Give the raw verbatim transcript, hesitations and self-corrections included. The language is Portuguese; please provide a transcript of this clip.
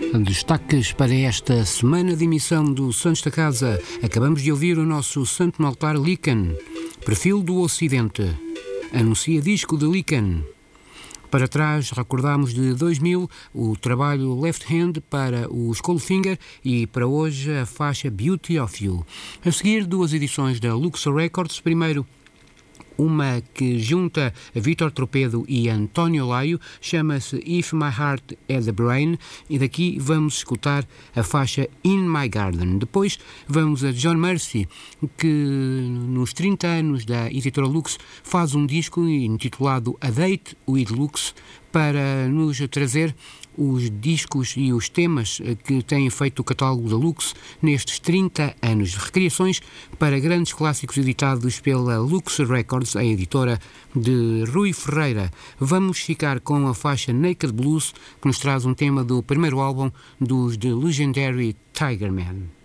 Destaques para esta semana de emissão do Santos da Casa. Acabamos de ouvir o nosso santo no altar Lycan, Perfil do Ocidente, anuncia disco de Lycan. Para trás, recordámos de dois mil o trabalho Left Hand para o Skullfinger e para hoje a faixa Beauty of You. A seguir, duas edições da Luxor Records. Primeiro, uma que junta Vítor Tropedo e António Laio, chama-se If My Heart Had a Brain, e daqui vamos escutar a faixa In My Garden. Depois vamos a John Mercy, que nos trinta anos da editora Lux faz um disco intitulado A Date with Lux, para nos trazer os discos e os temas que têm feito o catálogo da Lux nestes trinta anos. Recriações para grandes clássicos editados pela Lux Records, a editora de Rui Ferreira. Vamos ficar com a faixa Naked Blues, que nos traz um tema do primeiro álbum dos The Legendary Tigerman.